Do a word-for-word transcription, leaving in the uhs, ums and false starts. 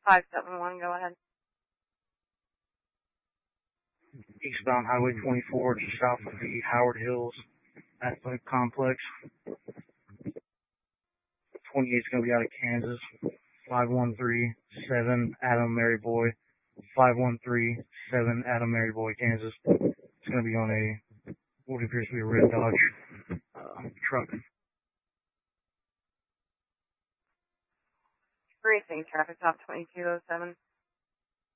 five seven one, go ahead. Eastbound Highway twenty-four, just south of the Howard Hills Athletic Complex. twenty-eight's going to be out of Kansas. five one three seven Adam Maryboy. five one three seven Adam Maryboy, Kansas. It's going to be on a, what appears to be a red Dodge uh, truck. Racing, traffic stop twenty-two oh seven.